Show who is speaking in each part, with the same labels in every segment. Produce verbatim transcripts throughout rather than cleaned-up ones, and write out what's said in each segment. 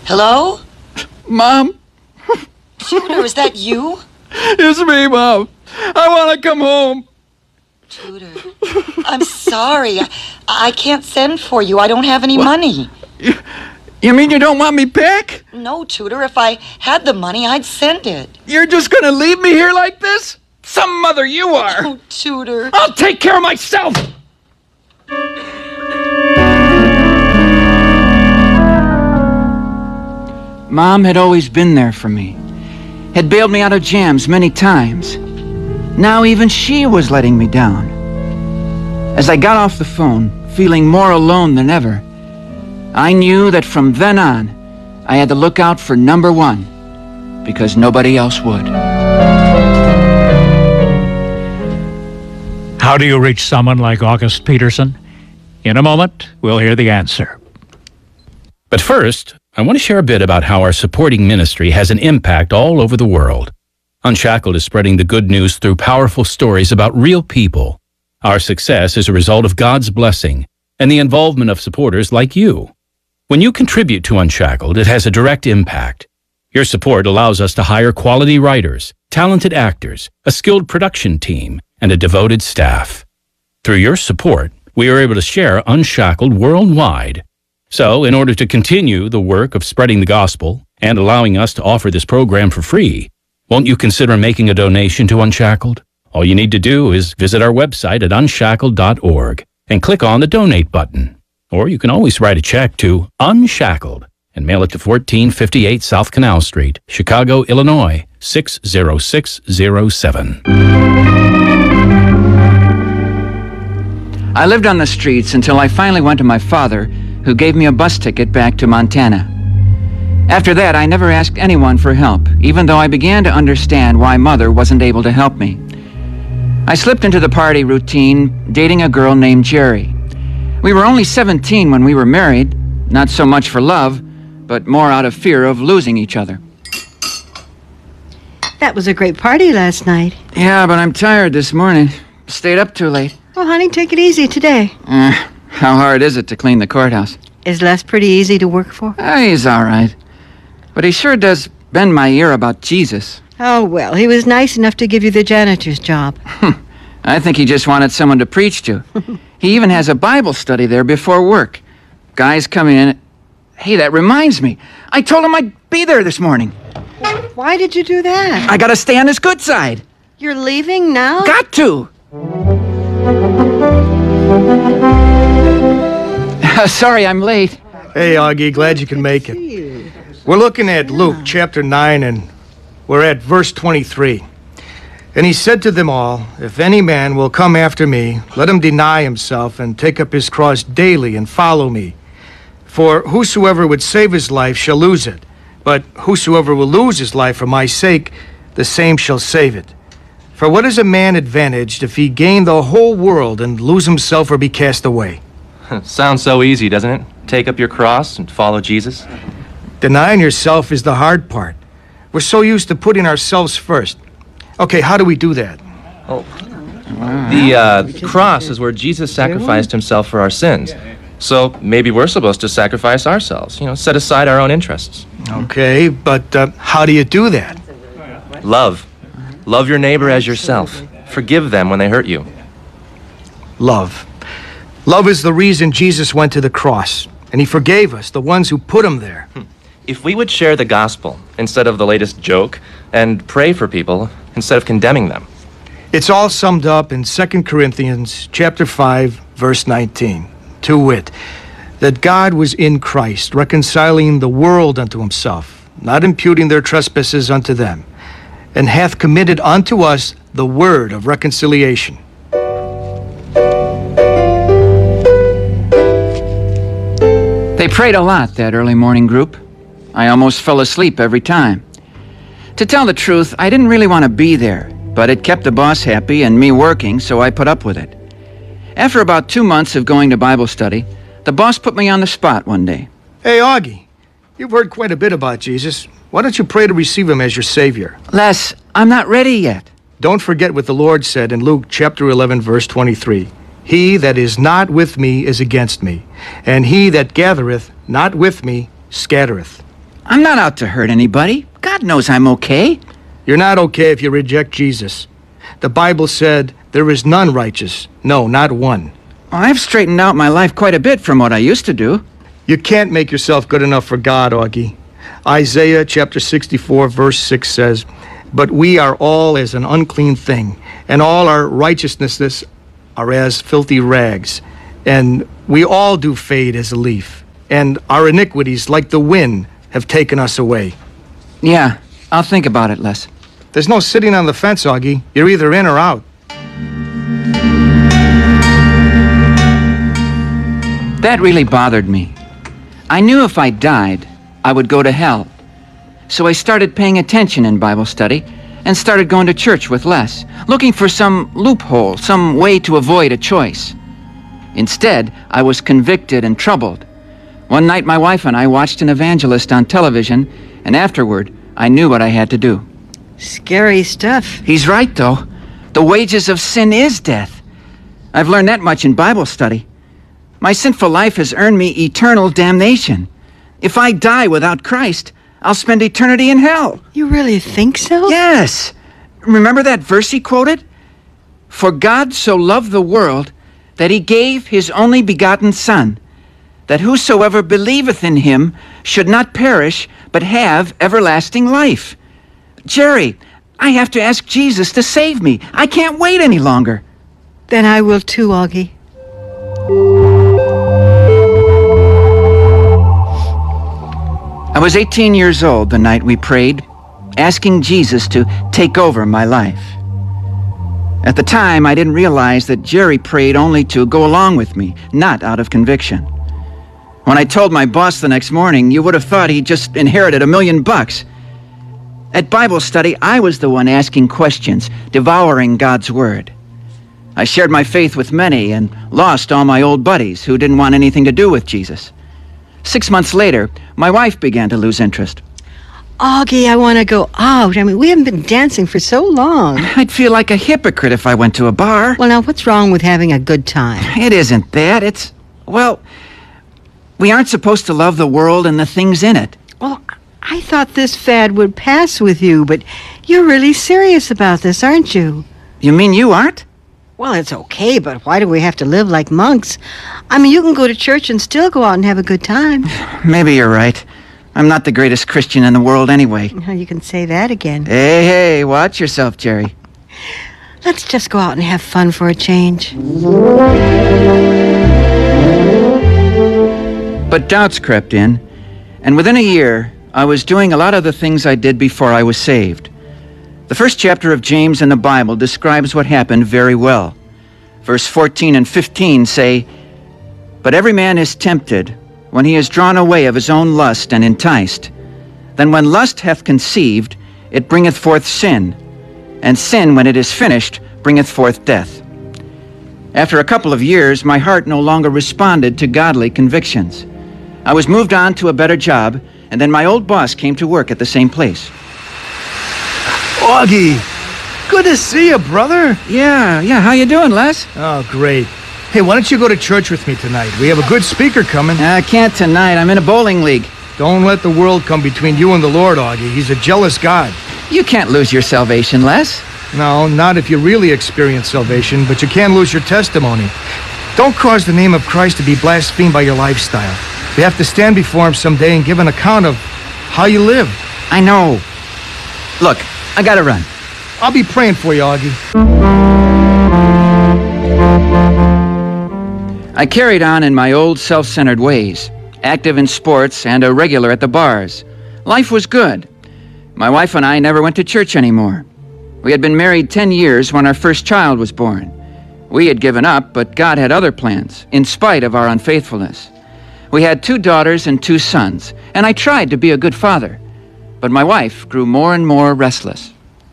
Speaker 1: Hello?
Speaker 2: Mom?
Speaker 1: Tudor, is that you?
Speaker 2: It's me, Mom. I want to come home.
Speaker 1: Tudor, I'm sorry. I, I can't send for you. I don't have any
Speaker 2: What?
Speaker 1: money.
Speaker 2: You, you mean you don't want me back?
Speaker 1: No, Tudor. If I had the money, I'd send it.
Speaker 2: You're just going to leave me here like this? Some mother you are.
Speaker 1: Oh, Tudor.
Speaker 2: I'll take care of myself. Mom had always been there for me, had bailed me out of jams many times. Now even she was letting me down. As I got off the phone, feeling more alone than ever, I knew that from then on, I had to look out for number one, because nobody else would.
Speaker 3: How do you reach someone like August Peterson? In a moment, we'll hear the answer.
Speaker 4: But first, I want to share a bit about how our supporting ministry has an impact all over the world. Unshackled is spreading the good news through powerful stories about real people. Our success is a result of God's blessing and the involvement of supporters like you. When you contribute to Unshackled, it has a direct impact. Your support allows us to hire quality writers, talented actors, a skilled production team, and a devoted staff. Through your support, we are able to share Unshackled worldwide. So, in order to continue the work of spreading the gospel and allowing us to offer this program for free, won't you consider making a donation to Unshackled? All you need to do is visit our website at unshackled dot org and click on the donate button. Or you can always write a check to Unshackled and mail it to fourteen fifty-eight South Canal Street, Chicago, Illinois, six zero six zero seven.
Speaker 2: I lived on the streets until I finally went to my father, who gave me a bus ticket back to Montana. After that, I never asked anyone for help, even though I began to understand why Mother wasn't able to help me. I slipped into the party routine, dating a girl named Jerry. We were only seventeen when we were married, not so much for love, but more out of fear of losing each other.
Speaker 5: That was a great party last night.
Speaker 2: Yeah, but I'm tired this morning. Stayed up too late.
Speaker 5: Well, honey, take it easy today.
Speaker 2: Uh, how hard is it to clean the courthouse?
Speaker 5: Is Les pretty easy to work for?
Speaker 2: Uh, he's all right. But he sure does bend my ear about Jesus.
Speaker 5: Oh, well, he was nice enough to give you the janitor's job.
Speaker 2: I think he just wanted someone to preach to. He even has a Bible study there before work. Guys come in. Hey, that reminds me. I told him I'd be there this morning.
Speaker 5: Why did you do that?
Speaker 2: I gotta stay on his good side.
Speaker 5: You're leaving now?
Speaker 2: Got to. Sorry, I'm late.
Speaker 6: Hey, Augie, glad you can make it. We're looking at Luke chapter nine, and we're at verse twenty-three. And he said to them all, if any man will come after me, let him deny himself and take up his cross daily and follow me. For whosoever would save his life shall lose it, but whosoever will lose his life for my sake, the same shall save it. For what is a man advantaged if he gain the whole world and lose himself or be cast away?
Speaker 7: Sounds so easy, doesn't it? Take up your cross and follow Jesus.
Speaker 6: Denying yourself is the hard part. We're so used to putting ourselves first. Okay, how do we do that?
Speaker 7: Oh, the uh, cross is where Jesus sacrificed himself for our sins. So maybe we're supposed to sacrifice ourselves, you know, set aside our own interests.
Speaker 6: Okay, but uh, how do you do that?
Speaker 7: Love. Love your neighbor as yourself. Forgive them when they hurt you.
Speaker 6: Love. Love is the reason Jesus went to the cross, and he forgave us, the ones who put him there.
Speaker 7: If we would share the gospel instead of the latest joke and pray for people instead of condemning them.
Speaker 6: It's all summed up in Second Corinthians chapter five, verse nineteen. To wit, that God was in Christ, reconciling the world unto himself, not imputing their trespasses unto them, and hath committed unto us the word of reconciliation.
Speaker 2: They prayed a lot, that early morning group. I almost fell asleep every time. To tell the truth, I didn't really want to be there, but it kept the boss happy and me working, so I put up with it. After about two months of going to Bible study, the boss put me on the spot one day.
Speaker 6: Hey, Augie, you've heard quite a bit about Jesus. Why don't you pray to receive him as your Savior?
Speaker 2: Les, I'm not ready yet.
Speaker 6: Don't forget what the Lord said in Luke chapter eleven, verse twenty-three. He that is not with me is against me, and he that gathereth not with me scattereth.
Speaker 2: I'm not out to hurt anybody. God knows I'm okay.
Speaker 6: You're not okay if you reject Jesus. The Bible said, there is none righteous. No, not one.
Speaker 2: Well, I've straightened out my life quite a bit from what I used to do.
Speaker 6: You can't make yourself good enough for God, Augie. Isaiah chapter sixty-four, verse six says, but we are all as an unclean thing, and all our righteousnesses are as filthy rags. And we all do fade as a leaf, and our iniquities, like the wind, have taken us away.
Speaker 2: Yeah, I'll think about it, Les.
Speaker 6: There's no sitting on the fence, Augie. You're either in or out.
Speaker 2: That really bothered me. I knew if I died, I would go to hell. So I started paying attention in Bible study and started going to church with Les, looking for some loophole, some way to avoid a choice. Instead, I was convicted and troubled. One night, my wife and I watched an evangelist on television, and afterward, I knew what I had to do.
Speaker 5: Scary stuff.
Speaker 2: He's right, though. The wages of sin is death. I've learned that much in Bible study. My sinful life has earned me eternal damnation. If I die without Christ, I'll spend eternity in hell.
Speaker 5: You really think so?
Speaker 2: Yes. Remember that verse he quoted? For God so loved the world that he gave his only begotten Son, that whosoever believeth in him should not perish, but have everlasting life. Jerry, I have to ask Jesus to save me. I can't wait any longer.
Speaker 5: Then I will too, Augie.
Speaker 2: I was eighteen years old the night we prayed, asking Jesus to take over my life. At the time, I didn't realize that Jerry prayed only to go along with me, not out of conviction. When I told my boss the next morning, you would have thought he'd just inherited a million bucks. At Bible study, I was the one asking questions, devouring God's Word. I shared my faith with many and lost all my old buddies who didn't want anything to do with Jesus. Six months later, my wife began to lose interest.
Speaker 5: Augie, I want to go out. I mean, we haven't been dancing for so long.
Speaker 2: I'd feel like a hypocrite if I went to a bar.
Speaker 5: Well, now, what's wrong with having a good time?
Speaker 2: It isn't that. It's, well, we aren't supposed to love the world and the things in it.
Speaker 5: Well, I thought this fad would pass with you, but you're really serious about this, aren't you?
Speaker 2: You mean you aren't?
Speaker 5: Well, it's okay, but why do we have to live like monks? I mean, you can go to church and still go out and have a good time.
Speaker 2: Maybe you're right. I'm not the greatest Christian in the world anyway.
Speaker 5: Well, you can say that again.
Speaker 2: Hey, hey, watch yourself, Jerry.
Speaker 5: Let's just go out and have fun for a change.
Speaker 2: But doubts crept in, and within a year, I was doing a lot of the things I did before I was saved. The first chapter of James in the Bible describes what happened very well. Verse fourteen and fifteen say, "But every man is tempted when he is drawn away of his own lust and enticed. Then when lust hath conceived, it bringeth forth sin. And sin, when it is finished, bringeth forth death." After a couple of years, my heart no longer responded to godly convictions. I was moved on to a better job, and then my old boss came to work at the same place.
Speaker 6: Augie, good to see you, brother.
Speaker 2: Yeah, yeah, how you doing, Les?
Speaker 6: Oh, great. Hey, why don't you go to church with me tonight? We have a good speaker coming.
Speaker 2: I can't tonight. I'm in a bowling league.
Speaker 6: Don't let the world come between you and the Lord, Augie. He's a jealous God.
Speaker 2: You can't lose your salvation, Les.
Speaker 6: No, not if you really experience salvation, but you can lose your testimony. Don't cause the name of Christ to be blasphemed by your lifestyle. You have to stand before him someday and give an account of how you live.
Speaker 2: I know. Look, I gotta run.
Speaker 6: I'll be praying for you, Augie.
Speaker 2: I carried on in my old self-centered ways, active in sports and a regular at the bars. Life was good. My wife and I never went to church anymore. We had been married ten years when our first child was born. We had given up, but God had other plans, in spite of our unfaithfulness. We had two daughters and two sons, and I tried to be a good father. But my wife grew more and more restless.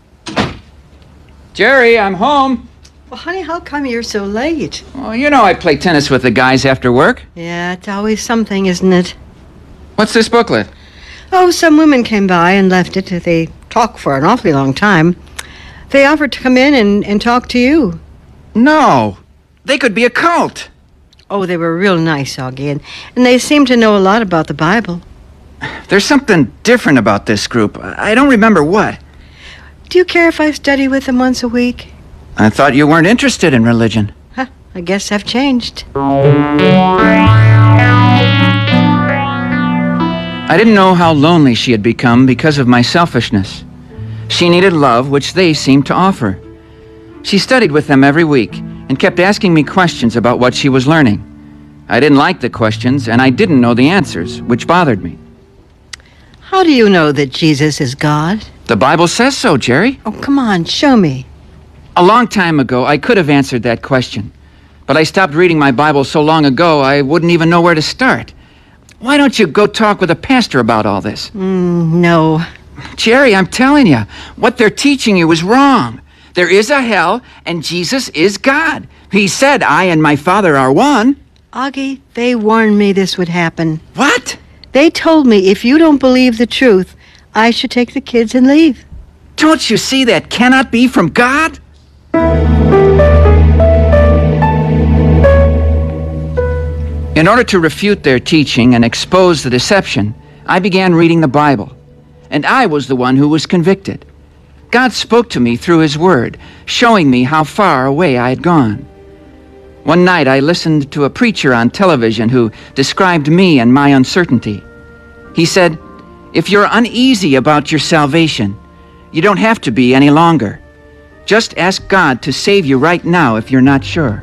Speaker 2: Jerry, I'm home.
Speaker 5: Well, honey, how come you're so late?
Speaker 2: Well, you know I play tennis with the guys after work.
Speaker 5: Yeah, it's always something, isn't it?
Speaker 2: What's this booklet?
Speaker 5: Oh, some women came by and left it. They talked for an awfully long time. They offered to come in and, and talk to you.
Speaker 2: No, they could be a cult.
Speaker 5: Oh, they were real nice, Augie, and, and they seemed to know a lot about the Bible.
Speaker 2: There's something different about this group. I don't remember what.
Speaker 5: Do you care if I study with them once a week?
Speaker 2: I thought you weren't interested in religion.
Speaker 5: Huh, I guess I've changed.
Speaker 2: I didn't know how lonely she had become because of my selfishness. She needed love, which they seemed to offer. She studied with them every week and kept asking me questions about what she was learning. I didn't like the questions, and I didn't know the answers, which bothered me.
Speaker 5: How do you know that Jesus is God?
Speaker 2: The Bible says so, Jerry.
Speaker 5: Oh, come on, show me.
Speaker 2: A long time ago, I could have answered that question. But I stopped reading my Bible so long ago, I wouldn't even know where to start. Why don't you go talk with a pastor about all this?
Speaker 5: Mm, no.
Speaker 2: Jerry, I'm telling you, what they're teaching you is wrong. There is a hell, and Jesus is God. He said, I and my Father are one.
Speaker 5: Augie, they warned me this would happen.
Speaker 2: What?
Speaker 5: They told me if you don't believe the truth, I should take the kids and leave.
Speaker 2: Don't you see that cannot be from God? In order to refute their teaching and expose the deception, I began reading the Bible, and I was the one who was convicted. God spoke to me through His Word, showing me how far away I had gone. One night I listened to a preacher on television who described me and my uncertainty. He said, if you're uneasy about your salvation, you don't have to be any longer. Just ask God to save you right now if you're not sure.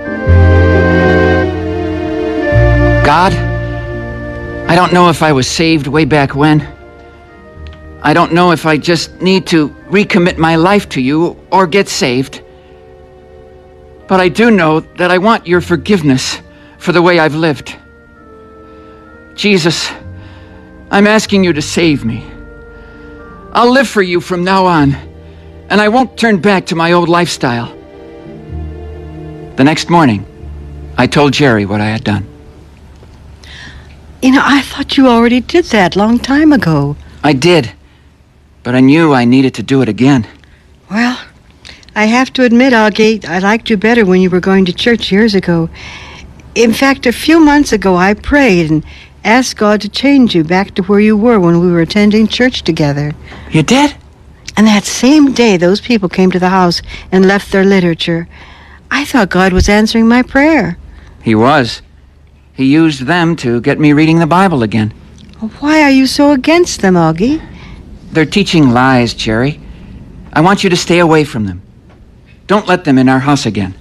Speaker 2: God, I don't know if I was saved way back when. I don't know if I just need to recommit my life to you or get saved. But I do know that I want your forgiveness for the way I've lived. Jesus, I'm asking you to save me. I'll live for you from now on, and I won't turn back to my old lifestyle. The next morning, I told Jerry what I had done.
Speaker 5: You know, I thought you already did that long time ago.
Speaker 2: I did, but I knew I needed to do it again.
Speaker 5: Well, I have to admit, Augie, I liked you better when you were going to church years ago. In fact, a few months ago, I prayed and asked God to change you back to where you were when we were attending church together.
Speaker 2: You did?
Speaker 5: And that same day, those people came to the house and left their literature. I thought God was answering my prayer.
Speaker 2: He was. He used them to get me reading the Bible again.
Speaker 5: Why are you so against them, Augie?
Speaker 2: They're teaching lies, Jerry. I want you to stay away from them. Don't let them in our house again.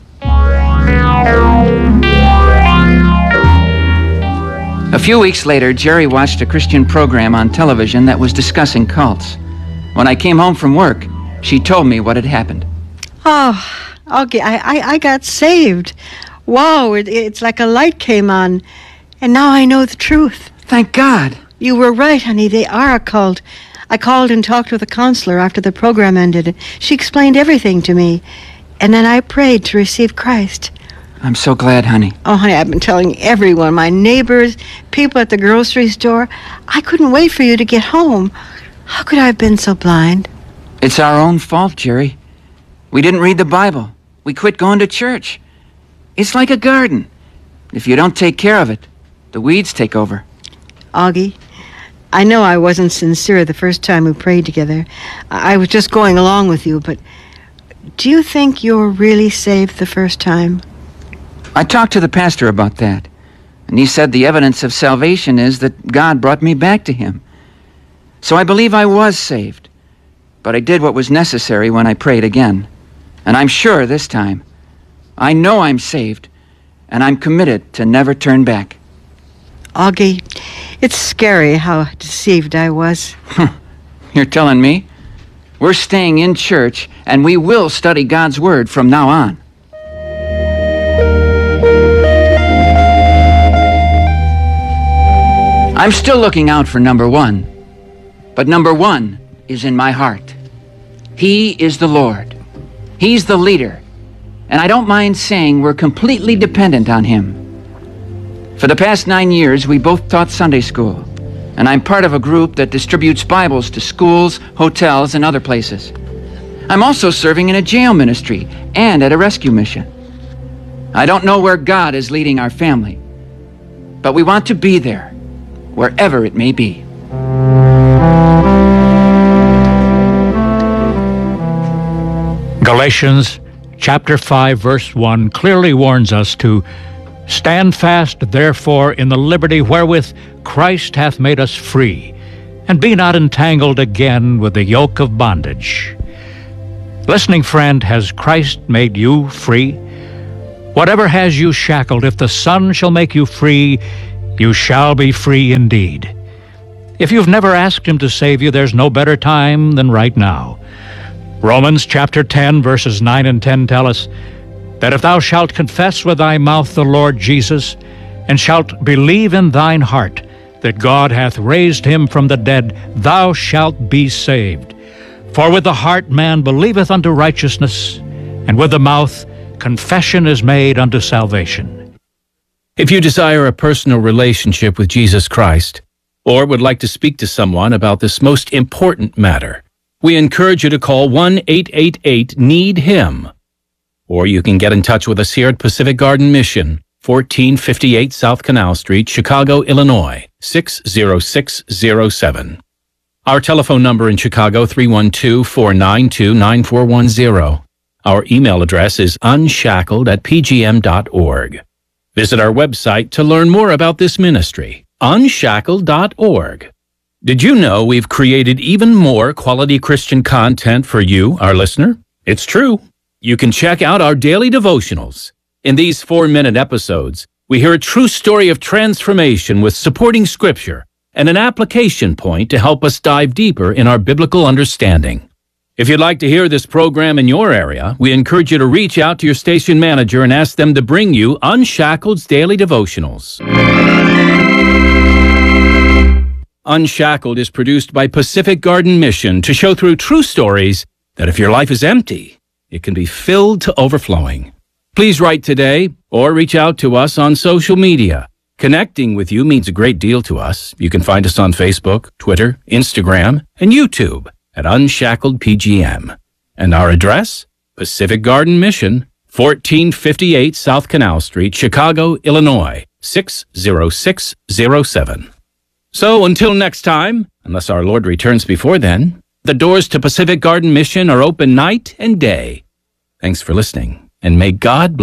Speaker 2: A few weeks later, Jerry watched a Christian program on television that was discussing cults. When I came home from work, she told me what had happened.
Speaker 5: Oh, Augie, I, I, I got saved. Wow, it, it's like a light came on. And now I know the truth.
Speaker 2: Thank God.
Speaker 5: You were right, honey. They are a cult. I called and talked with a counselor after the program ended. She explained everything to me. And then I prayed to receive Christ.
Speaker 2: I'm so glad, honey.
Speaker 5: Oh, honey, I've been telling everyone, my neighbors, people at the grocery store. I couldn't wait for you to get home. How could I have been so blind?
Speaker 2: It's our own fault, Jerry. We didn't read the Bible. We quit going to church. It's like a garden. If you don't take care of it, the weeds take over.
Speaker 5: Augie, I know I wasn't sincere the first time we prayed together. I was just going along with you, but do you think you were really saved the first time?
Speaker 2: I talked to the pastor about that, and he said the evidence of salvation is that God brought me back to Him. So I believe I was saved, but I did what was necessary when I prayed again. And I'm sure this time, I know I'm saved, and I'm committed to never turn back.
Speaker 5: Augie, it's scary how deceived I was.
Speaker 2: You're telling me? We're staying in church, and we will study God's Word from now on. I'm still looking out for number one, but number one is in my heart. He is the Lord. He's the leader, and I don't mind saying we're completely dependent on Him. For the past nine years, we both taught Sunday school, and I'm part of a group that distributes Bibles to schools, hotels, and other places. I'm also serving in a jail ministry and at a rescue mission. I don't know where God is leading our family, but we want to be there, wherever it may be.
Speaker 3: Galatians chapter five, verse one clearly warns us to stand fast, therefore, in the liberty wherewith Christ hath made us free, and be not entangled again with the yoke of bondage. Listening friend, has Christ made you free? Whatever has you shackled, if the Son shall make you free, you shall be free indeed. If you've never asked Him to save you, there's no better time than right now. Romans chapter ten, verses nine and ten tell us that if thou shalt confess with thy mouth the Lord Jesus, and shalt believe in thine heart that God hath raised him from the dead, thou shalt be saved. For with the heart man believeth unto righteousness, and with the mouth confession is made unto salvation.
Speaker 4: If you desire a personal relationship with Jesus Christ, or would like to speak to someone about this most important matter, we encourage you to call one eight eight eight need him. Or you can get in touch with us here at Pacific Garden Mission, fourteen fifty-eight South Canal Street, Chicago, Illinois, six zero six zero seven. Our telephone number in Chicago, three one two, four nine two, nine four one zero. Our email address is unshackled at p g m dot org. Visit our website to learn more about this ministry, unshackled dot org. Did you know we've created even more quality Christian content for you, our listener? It's true. You can check out our daily devotionals. In these four-minute episodes, we hear a true story of transformation with supporting scripture and an application point to help us dive deeper in our biblical understanding. If you'd like to hear this program in your area, we encourage you to reach out to your station manager and ask them to bring you Unshackled's daily devotionals. Unshackled is produced by Pacific Garden Mission to show through true stories that if your life is empty, it can be filled to overflowing. Please write today or reach out to us on social media. Connecting with you means a great deal to us. You can find us on Facebook, Twitter, Instagram, and YouTube at Unshackled P G M. And our address, Pacific Garden Mission, fourteen fifty-eight South Canal Street, Chicago, Illinois, six zero six zero seven. So until next time, unless our Lord returns before then, the doors to Pacific Garden Mission are open night and day. Thanks for listening, and may God bless.